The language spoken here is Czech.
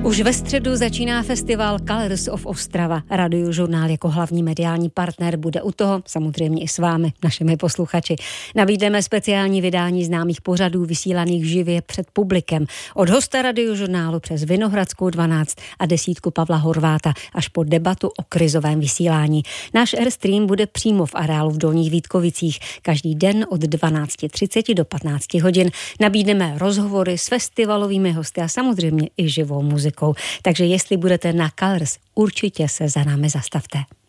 Už ve středu začíná festival Colors of Ostrava. Radiožurnál jako hlavní mediální partner bude u toho, samozřejmě i s vámi, našimi posluchači. Nabídneme speciální vydání známých pořadů vysílaných živě před publikem. Od hosta Radiožurnálu přes Vinohradskou 12 a desítku Pavla Horváta až po debatu o krizovém vysílání. Náš Airstream bude přímo v areálu v Dolních Vítkovicích. Každý den od 12:30 do 15 hodin nabídneme rozhovory s festivalovými hosty a samozřejmě i živou muzikou. Takže jestli budete na Colors, určitě se za námi zastavte.